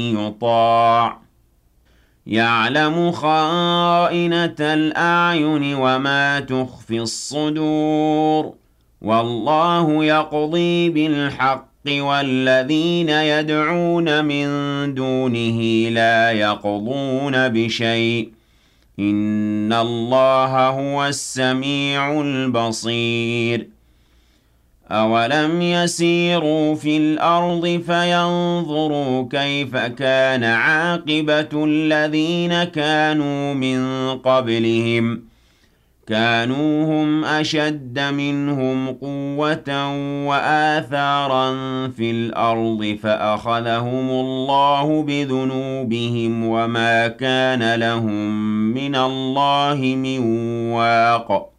يطاع يعلم خائنة الأعين وما تخفي الصدور والله يقضي بالحق والذين يدعون من دونه لا يقضون بشيء إن الله هو السميع البصير أَوَلَمْ يَسِيرُوا فِي الْأَرْضِ فَيَنظُرُوا كَيْفَ كَانَ عَاقِبَةُ الَّذِينَ كَانُوا مِن قَبْلِهِمْ ۚ كَانُوا هُمْ أَشَدَّ مِنْهُمْ قُوَّةً وَآثَارًا فِي الْأَرْضِ فَأَخَذَهُمُ اللَّهُ بِذُنُوبِهِمْ وَمَا كَانَ لَهُم مِّنَ اللَّهِ مِن وَاقٍ